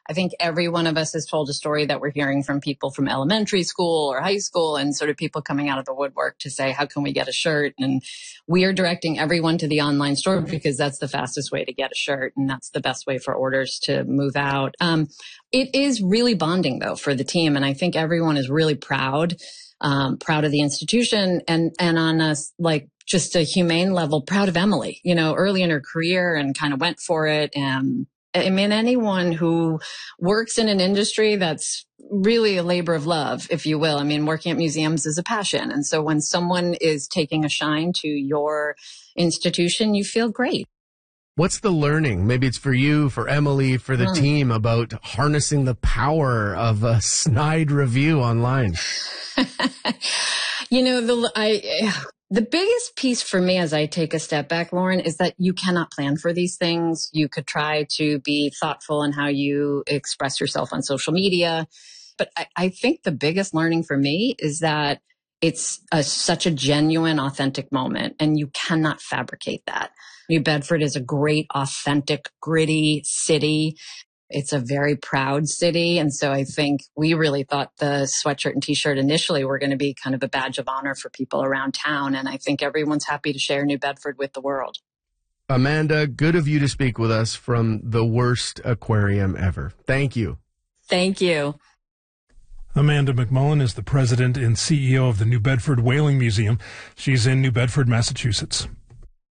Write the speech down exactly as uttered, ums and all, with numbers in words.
I think every one of us has told a story that we're hearing from people from elementary school or high school, and sort of people coming out of the woodwork to say, how can we get a shirt? And we are directing everyone to the online store because that's the fastest way to get a shirt. And that's the best way for orders to move out. Um, it is really bonding though for the team. And I think everyone is really proud, um, proud of the institution and, and on a, like, just a humane level, proud of Emily, you know, early in her career and kind of went for it. And I mean, anyone who works in an industry that's really a labor of love, if you will. I mean, working at museums is a passion. And so when someone is taking a shine to your institution, you feel great. What's the learning? Maybe it's for you, for Emily, for the mm. team about harnessing the power of a snide review online. you know, the, I, The biggest piece for me as I take a step back, Lauren, is that you cannot plan for these things. You could try to be thoughtful in how you express yourself on social media. But I, I think the biggest learning for me is that it's a, such a genuine, authentic moment, and you cannot fabricate that. New Bedford is a great, authentic, gritty city. It's a very proud city. And so I think we really thought the sweatshirt and t-shirt initially were going to be kind of a badge of honor for people around town. And I think everyone's happy to share New Bedford with the world. Amanda, good of you to speak with us from the worst aquarium ever. Thank you. Thank you. Amanda McMullen is the president and C E O of the New Bedford Whaling Museum. She's in New Bedford, Massachusetts.